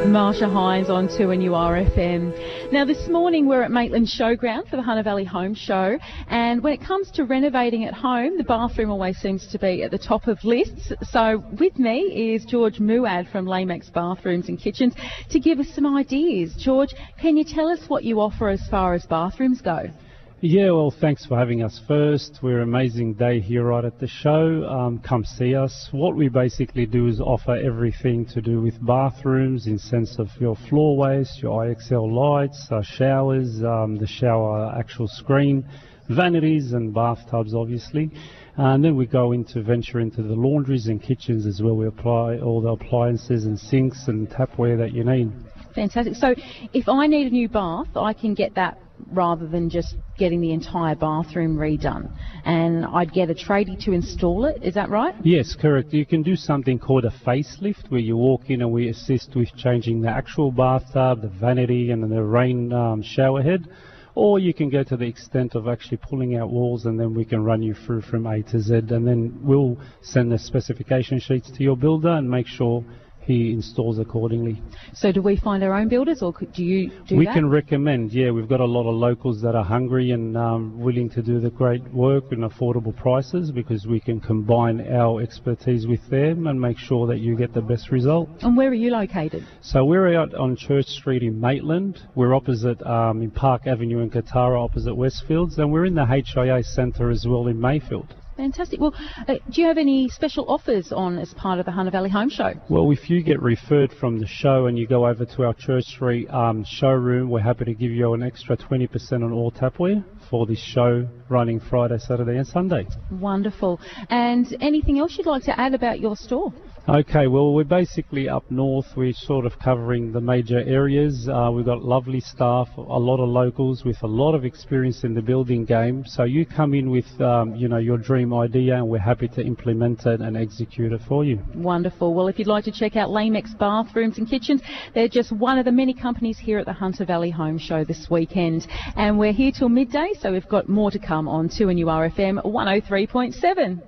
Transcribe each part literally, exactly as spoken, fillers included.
Marsha Hines on two N U R F M. Now this morning we're at Maitland Showground for the Hunter Valley Home Show, and when it comes to renovating at home, the bathroom always seems to be at the top of lists. So with me is George Muad from Lamex Bathrooms and Kitchens to give us some ideas. George, can you tell us what you offer as far as bathrooms go? Yeah, well, thanks for having us first. We're an amazing day here right at the show. Um, come see us. What we basically do is offer everything to do with bathrooms in sense of your floorways, your I X L lights, uh, showers, um, the shower actual screen, vanities and bathtubs, obviously. And then we go into venture into the laundries and kitchens as well. We apply all the appliances and sinks and tapware that you need. Fantastic. So if I need a new bath, I can get that rather than just getting the entire bathroom redone, and I'd get a tradie to install it, is that right? Yes, correct. You can do something called a facelift where you walk in and we assist with changing the actual bathtub, the vanity and the rain um, shower head, or you can go to the extent of actually pulling out walls and then we can run you through from A to Z, and then we'll send the specification sheets to your builder and make sure he installs accordingly. So do we find our own builders, or could, do you do we that? We can recommend, yeah. We've got a lot of locals that are hungry and um, willing to do the great work in affordable prices, because we can combine our expertise with them and make sure that you get the best result. And where are you located? So we're out on Church Street in Maitland. We're opposite um, in Park Avenue in Katara, opposite Westfields, and we're in the H I A Centre as well in Mayfield. Fantastic. Well, uh, do you have any special offers on as part of the Hunter Valley Home Show? Well, if you get referred from the show and you go over to our Church Street um, showroom, we're happy to give you an extra twenty percent on all tapware for this show running Friday, Saturday and Sunday. Wonderful. And anything else you'd like to add about your store? Okay, well, we're basically up north. We're sort of covering the major areas. Uh, we've got lovely staff, a lot of locals with a lot of experience in the building game. So you come in with, um, you know, your dream idea, and we're happy to implement it and execute it for you. Wonderful. Well, if you'd like to check out Lamex Bathrooms and Kitchens, they're just one of the many companies here at the Hunter Valley Home Show this weekend. And we're here till midday, so we've got more to come on two N U R F M one oh three point seven.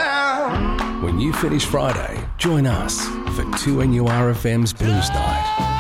When you finish Friday, join us for two N U R F M's Blues Night.